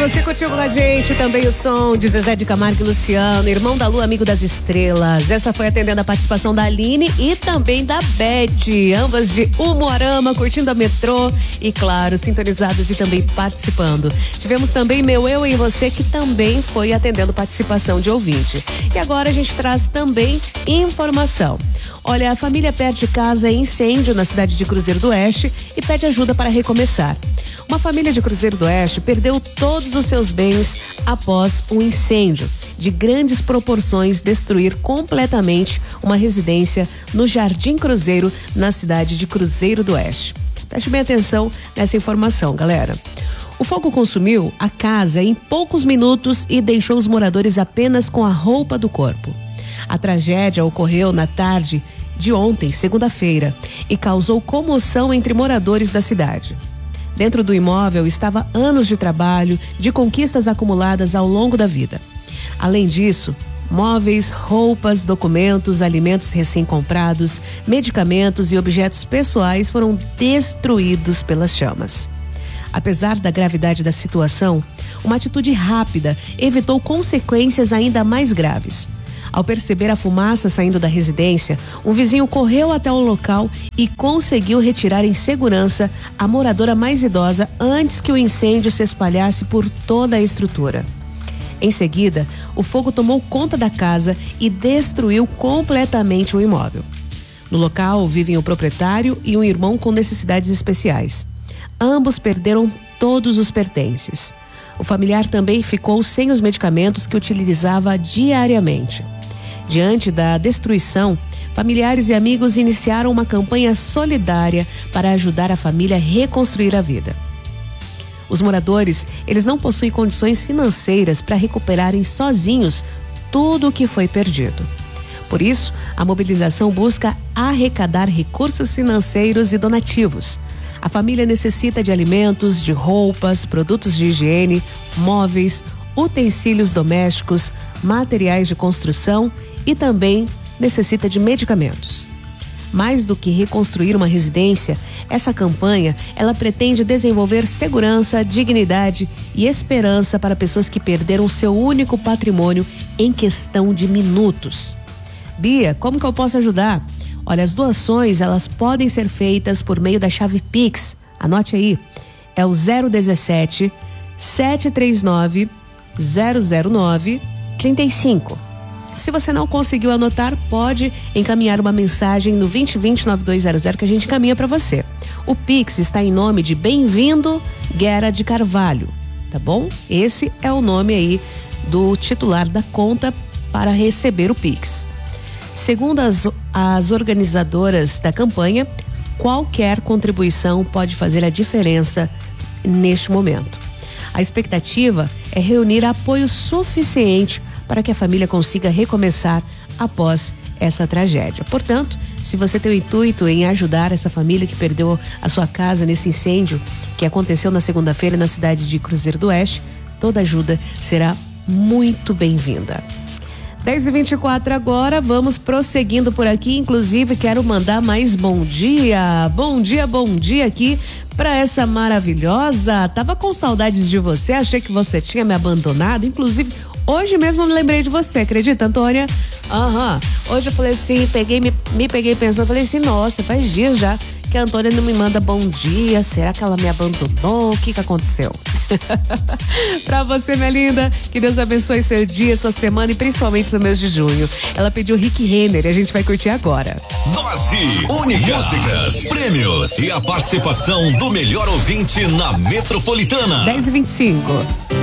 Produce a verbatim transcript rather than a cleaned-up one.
você curtiu com a gente também o som de Zezé de Camargo e Luciano, Irmão da Lua, Amigo das Estrelas. Essa foi atendendo a participação da Aline e também da Beth, ambas de Umuarama, curtindo a metrô e, claro, sintonizadas e também participando. Tivemos também Meu Eu em Você, que também foi atendendo participação de ouvinte. E agora a gente traz também informação. Olha, a família perde casa em incêndio na cidade de Cruzeiro do Oeste e pede ajuda para recomeçar. Uma família de Cruzeiro do Oeste perdeu todos os seus bens após um incêndio de grandes proporções destruir completamente uma residência no Jardim Cruzeiro, na cidade de Cruzeiro do Oeste. Preste bem atenção nessa informação, galera. O fogo consumiu a casa em poucos minutos e deixou os moradores apenas com a roupa do corpo. A tragédia ocorreu na tarde de ontem, segunda-feira, e causou comoção entre moradores da cidade. Dentro do imóvel estava anos de trabalho, de conquistas acumuladas ao longo da vida. Além disso, móveis, roupas, documentos, alimentos recém-comprados, medicamentos e objetos pessoais foram destruídos pelas chamas. Apesar da gravidade da situação, uma atitude rápida evitou consequências ainda mais graves. Ao perceber a fumaça saindo da residência, um vizinho correu até o local e conseguiu retirar em segurança a moradora mais idosa antes que o incêndio se espalhasse por toda a estrutura. Em seguida, o fogo tomou conta da casa e destruiu completamente o imóvel. No local vivem o proprietário e um irmão com necessidades especiais. Ambos perderam todos os pertences. O familiar também ficou sem os medicamentos que utilizava diariamente. Diante da destruição, familiares e amigos iniciaram uma campanha solidária para ajudar a família a reconstruir a vida. Os moradores, eles não possuem condições financeiras para recuperarem sozinhos tudo o que foi perdido. Por isso, a mobilização busca arrecadar recursos financeiros e donativos. A família necessita de alimentos, de roupas, produtos de higiene, móveis, utensílios domésticos, materiais de construção e também necessita de medicamentos. Mais do que reconstruir uma residência, essa campanha, ela pretende desenvolver segurança, dignidade e esperança para pessoas que perderam seu único patrimônio em questão de minutos. Bia, como que eu posso ajudar? Olha, as doações, elas podem ser feitas por meio da chave Pix. Anote aí, é o zero dezessete, sete três nove, zero zero nove, trinta e cinco. Se você não conseguiu anotar, pode encaminhar uma mensagem no vinte vinte, nove dois zero zero que a gente encaminha para você. O Pix está em nome de Bem-vindo Guerra de Carvalho, tá bom? Esse é o nome aí do titular da conta para receber o Pix. Segundo as, as organizadoras da campanha, qualquer contribuição pode fazer a diferença neste momento. A expectativa é reunir apoio suficiente para que a família consiga recomeçar após essa tragédia. Portanto, se você tem o intuito em ajudar essa família que perdeu a sua casa nesse incêndio que aconteceu na segunda-feira na cidade de Cruzeiro do Oeste, toda ajuda será muito bem-vinda. dez e vinte e quatro agora, vamos prosseguindo por aqui. Inclusive, quero mandar mais bom dia. Bom dia, bom dia aqui para essa maravilhosa. Tava com saudades de você, achei que você tinha me abandonado. Inclusive, hoje mesmo me lembrei de você, acredita, Antônia? Aham. Uhum. Hoje eu falei assim, peguei, me, me peguei pensando, falei assim, nossa, faz dias já que a Antônia não me manda bom dia. Será que ela me abandonou? O que que aconteceu? Pra você, minha linda, que Deus abençoe seu dia, sua semana e principalmente no mês de junho. Ela pediu Rick Renner e a gente vai curtir agora. Dose única, músicas, prêmios e a participação do melhor ouvinte na Metropolitana. dez e vinte e cinco.